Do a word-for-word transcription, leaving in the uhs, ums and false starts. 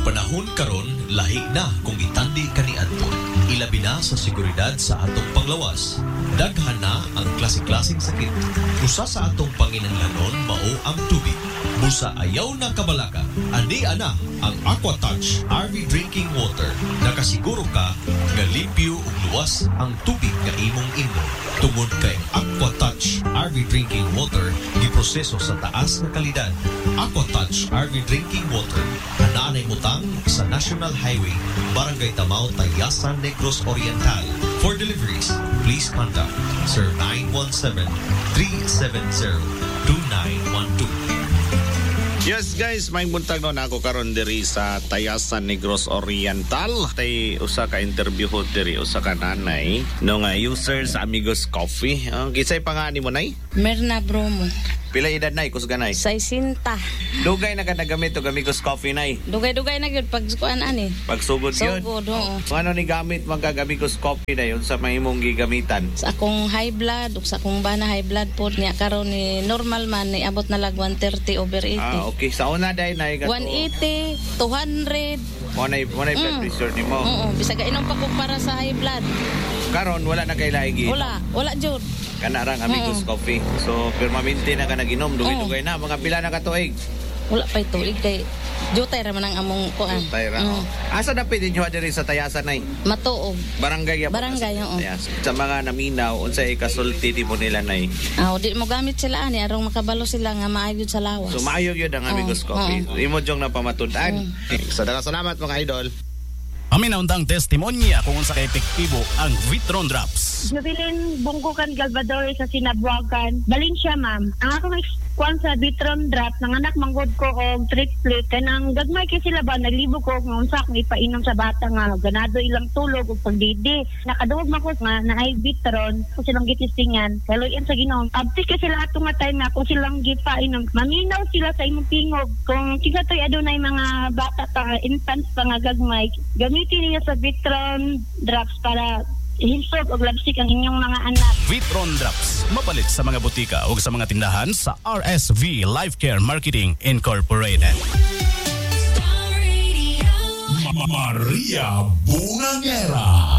panahon karon lahi na kung itandi kaniadto. Ilabi na sa seguridad sa atong panglawas. Daghan na ang klase-klaseng sakit. Usa sa atong panginahanglanon mao ang tubig. Busa ayaw na kabalaka. Ani ana ang Aquatouch R V Drinking Water. Nakasiguro ka nga limpyo ug luwas ang tubig nga imong inom. Tungod kay Aquatouch R V Drinking Water giproseso sa taas nga kalidad. Aquatouch R V Drinking Water anaanay mutang sa National Highway, Barangay Tamao, Tayasan, Negros Oriental. For deliveries, please contact Sir nine one seven, three seven zero, two nine one two. Yes guys, may buntag no na ako karon diri sa Tayasan, Negros Oriental. Tay usa ka interview ho diri usa ka nanay no nga user sa Amigos Coffee. Ang uh, kisay pangani mo nay? Merna Bromo. Pila edad nay kus ganay? Saisinta. Dugay na ka nagamit og Amigos Coffee nay. Dugay-dugay na gyud pag kuan ani. Pagsugod gyud. Sugod oo. Ano ni gamit man kag Amigos Coffee na yun sa mahimong gigamitan? Sa akong high blood ug sa akong bana high blood pod niya karon ni normal man ni abot na lag one thirty over eighty. Ah, okay. Sa una day nay kato. one eighty, two hundred. Mo nay mo nay blood Mm. pressure nimo. Oo, bisag inom pa ko para sa high blood. Karon wala na kay lahi. Wala, wala jud. Kana rang Amigos Mm. Coffee. So permanente na ka naginom, dugay-dugay na mga pila na ka tuig. Wala pa tuig kay jutay ra man ang among kuan. Tayra. Mm. Asa na pwede nyo diri sa Tayasan nay? Matuog. Barangay ya. Barangay, oo. Sa mga naminaw unsay ikasulti di mo nila nay? Ah, di mo gamit sila ani arong makabalo sila nga maayod sa lawas. So maayo gyud ang Amigos Oo, Coffee. oo. Imo jong napamatud-an. So daghang salamat mga idol. Aminaundang testimonya kung unsa kay epektibo ang Vitron Drops. Jubilin Bungkukan Galvador sa Sinabuagan. Balin siya, ma'am. Ang akong kwan sa Vitron Drop, nanganak manggod ko og triplet. Kanang gagmay kay sila ba, naglibo ko kung unsa akong ipainom sa bata nga. Ganado ilang tulog o pagdidi. Nakaduog man ko nga na ay Vitron. Kung silang gitistingan, kaluyan sa Ginoo. Abti kay sila ato nga time na kung silang gipainom. Maminaw sila sa imong tingog. Kung kisa to'y adunay mga bata pa, infants pa nga gagmay, gamitin niya sa Vitron Drops para hinsog o labsik ang inyong mga anak. Vitron Drops, mapalit sa mga butika o sa mga tindahan sa R S V Life Care Marketing Incorporated. Maria Bungangera.